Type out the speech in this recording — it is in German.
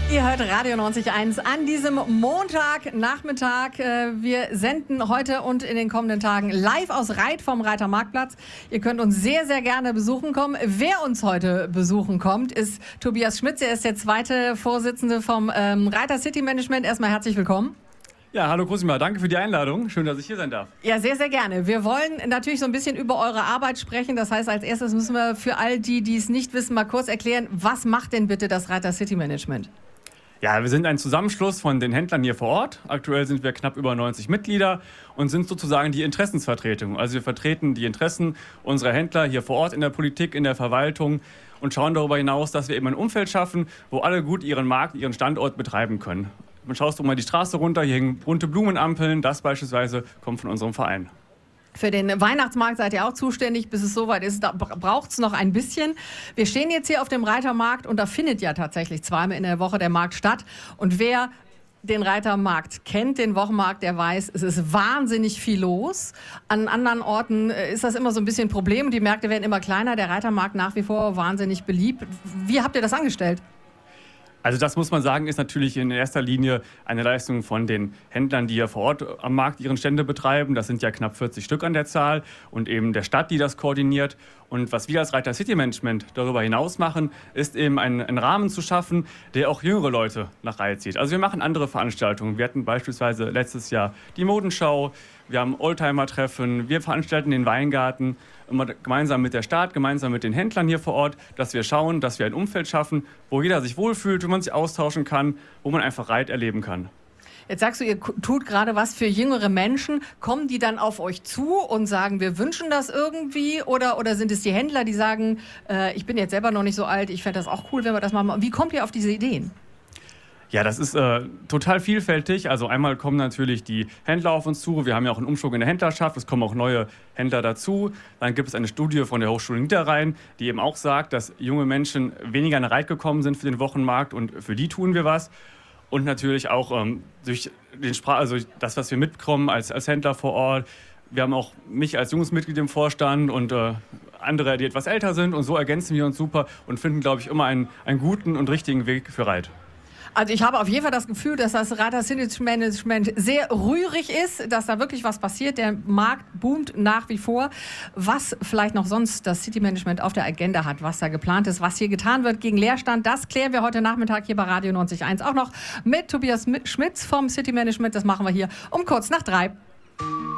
Ihr hört Radio 90.1 an diesem Montagnachmittag. Wir senden heute und in den kommenden Tagen live aus Reit vom Reiter Marktplatz. Ihr könnt uns sehr, sehr gerne besuchen kommen. Wer uns heute besuchen kommt, ist Tobias Schmitz. Er ist der zweite Vorsitzende vom Reiter City Management. Erstmal herzlich willkommen. Ja, hallo Cosima, danke für die Einladung. Schön, dass ich hier sein darf. Ja, sehr, sehr gerne. Wir wollen natürlich so ein bisschen über eure Arbeit sprechen. Das heißt, als erstes müssen wir für all die, die es nicht wissen, mal kurz erklären, was macht denn bitte das Reiter City Management? Ja, wir sind ein Zusammenschluss von den Händlern hier vor Ort. Aktuell sind wir knapp über 90 Mitglieder und sind sozusagen die Interessensvertretung. Also wir vertreten die Interessen unserer Händler hier vor Ort in der Politik, in der Verwaltung und schauen darüber hinaus, dass wir eben ein Umfeld schaffen, wo alle gut ihren Markt, ihren Standort betreiben können. Man schaust du mal die Straße runter, hier hängen bunte Blumenampeln. Das beispielsweise kommt von unserem Verein. Für den Weihnachtsmarkt seid ihr auch zuständig, bis es soweit ist. Da braucht es noch ein bisschen. Wir stehen jetzt hier auf dem Reitermarkt und da findet ja tatsächlich zweimal in der Woche der Markt statt. Und wer den Reitermarkt kennt, den Wochenmarkt, der weiß, es ist wahnsinnig viel los. An anderen Orten ist das immer so ein bisschen ein Problem. Die Märkte werden immer kleiner, der Reitermarkt nach wie vor wahnsinnig beliebt. Wie habt ihr das angestellt? Also das muss man sagen, ist natürlich in erster Linie eine Leistung von den Händlern, die hier vor Ort am Markt ihren Stände betreiben. Das sind ja knapp 40 Stück an der Zahl und eben der Stadt, die das koordiniert. Und was wir als Reiter City Management darüber hinaus machen, ist eben einen Rahmen zu schaffen, der auch jüngere Leute nach Reit zieht. Also wir machen andere Veranstaltungen. Wir hatten beispielsweise letztes Jahr die Modenschau, wir haben Oldtimer-Treffen, wir veranstalten den Weingarten, immer gemeinsam mit der Stadt, gemeinsam mit den Händlern hier vor Ort, dass wir schauen, dass wir ein Umfeld schaffen, wo jeder sich wohlfühlt, wo man sich austauschen kann, wo man einfach Reit erleben kann. Jetzt sagst du, ihr tut gerade was für jüngere Menschen. Kommen die dann auf euch zu und sagen, wir wünschen das irgendwie? Oder sind es die Händler, die sagen, ich bin jetzt selber noch nicht so alt, ich fände das auch cool, wenn wir das machen? Wie kommt ihr auf diese Ideen? Ja, das ist total vielfältig. Also einmal kommen natürlich die Händler auf uns zu. Wir haben ja auch einen Umschwung in der Händlerschaft. Es kommen auch neue Händler dazu. Dann gibt es eine Studie von der Hochschule Niederrhein, die eben auch sagt, dass junge Menschen weniger in Reit gekommen sind für den Wochenmarkt und für die tun wir was. Und natürlich auch durch das, was wir mitbekommen als Händler vor Ort. Wir haben auch mich als junges Mitglied im Vorstand und andere, die etwas älter sind. Und so ergänzen wir uns super und finden, glaube ich, immer einen guten und richtigen Weg für Reit. Also ich habe auf jeden Fall das Gefühl, dass das Reiter City Management sehr rührig ist, dass da wirklich was passiert. Der Markt boomt nach wie vor. Was vielleicht noch sonst das City Management auf der Agenda hat, was da geplant ist, was hier getan wird gegen Leerstand, das klären wir heute Nachmittag hier bei Radio 90.1 auch noch mit Tobias Schmitz vom City Management. Das machen wir hier um kurz nach 3.